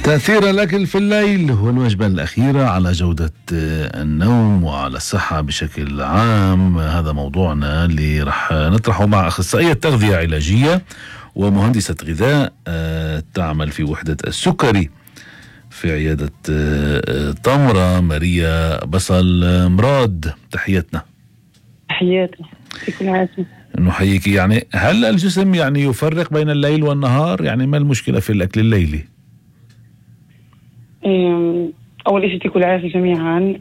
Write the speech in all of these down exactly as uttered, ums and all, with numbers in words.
تأثير الأكل في الليل والوجبة الأخيرة على جودة النوم وعلى الصحة بشكل عام، هذا موضوعنا اللي رح نطرحه مع أخصائية تغذية علاجية ومهندسة غذاء تعمل في وحدة السكري في عيادة طمرة، ماريا بصل مراد. تحياتنا. تحياتي يعطيكم العافية. نحييك. يعني هل الجسم يعني يفرق بين الليل والنهار؟ يعني ما المشكلة في الأكل الليلي؟ أول شيء يعطيكم العافية جميعا.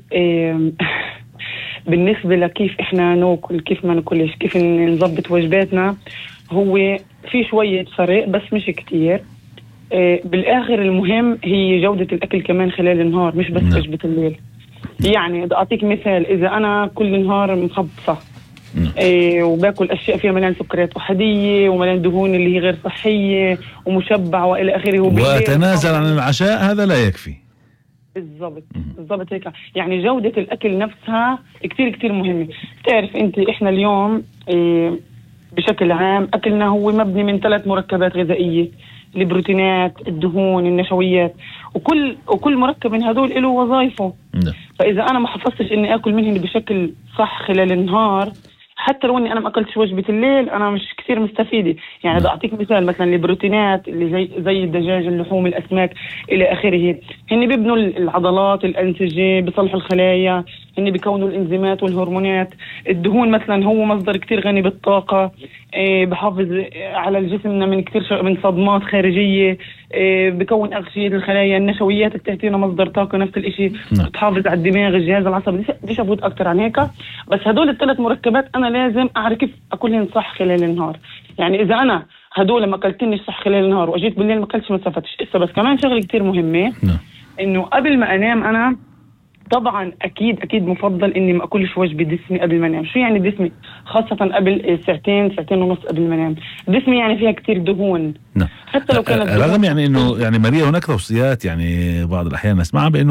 بالنسبة لكيف إحنا ناكل، كيف ما ناكلش، كيف نضبط وجباتنا، هو في شوية فرق بس مش كتير. بالآخر المهم هي جودة الأكل كمان خلال النهار، مش بس وجبة الليل. يعني بدي أعطيك مثال، إذا أنا كل نهار مخبصة إيه وباكل أشياء فيها مليان سكريات أحادية ومليان دهون اللي هي غير صحية ومشبع وإلى آخره، وأتنازل عن العشاء، هذا لا يكفي. بالضبط بالضبط هيك. يعني جودة الأكل نفسها كتير كتير مهمة. تعرف أنت إحنا اليوم إيه بشكل عام أكلنا هو مبني من ثلاث مركبات غذائية: البروتينات، الدهون، النشويات، وكل وكل مركب من هدول له وظائفه. فإذا أنا ما حفظتش إني أكل منهن بشكل صح خلال النهار، حتى لو إني أنا ما أكلتش وجبة الليل أنا مش كثير مستفيدة. يعني بدي أعطيك مثال، مثلا البروتينات اللي زي زي الدجاج، اللحوم، الأسماك إلى آخره، هن بيبنوا العضلات، الأنسجة، بيصلحوا الخلايا، هن بيكونوا الإنزيمات والهرمونات. الدهون مثلا هو مصدر كتير غني بالطاقة، إيه بحافظ على الجسمنا من كتير من صدمات خارجية، إيه بكون أغشية الخلايا. النشويات بتعطينا مصدر طاقة، نفس الإشي بتحافظ على الدماغ، الجهاز العصبي. بديش أفوت أكتر عن هيك، بس هدول الثلاث مركبات أنا لازم أعرف كيف أكلهم صح خلال النهار. يعني إذا أنا هدول ما أكلتنيش صح خلال النهار وأجيت بالليل ما أكلتش ما استفدتش. إسا بس كمان شغلة كتير مهمة، إنه قبل ما أنام أنا طبعا اكيد اكيد مفضل اني ما اكلش وجبه دسمه قبل ما انام. شو يعني دسمه؟ خاصه قبل ساعتين ساعتين ونص قبل ما انام. دسمه يعني فيها كتير دهون. نعم. حتى لو كانت رغم يعني انه يعني ماريا هناك توصيات يعني بعض الاحيان نسمعها بانه